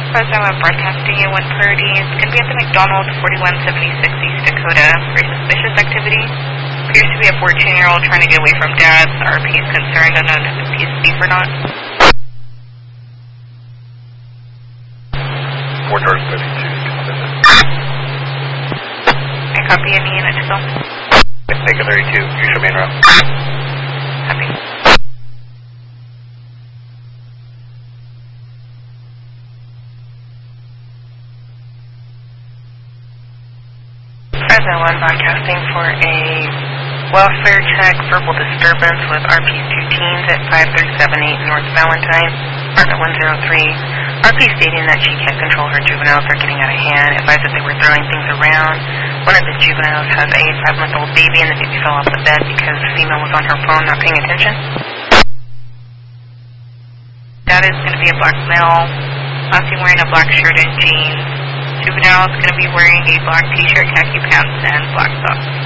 President of Broadcasting at 1 Priority. It's going to be at the McDonald's, 4176 East Dakota. Very suspicious activity. Appears to be a 14-year-old trying to get away from dad. RP is concerned. I don't know if he's safe or not. 4 Dark 32. I copy any unit to go. Take a 32. Use your main route. Copy. President 1 broadcasting for a welfare check, verbal disturbance with RP2 teens at 5378 North Valentine, apartment 103. RP stating that she can't control her juveniles, they're getting out of hand, advised that they were throwing things around. One of the juveniles has a 5-month-old baby and the baby fell off the bed because the female was on her phone not paying attention. That is going to be a black male. Lassie wearing a black shirt and jeans. Juvenile is going to be wearing a black t-shirt, khaki pants, and black socks.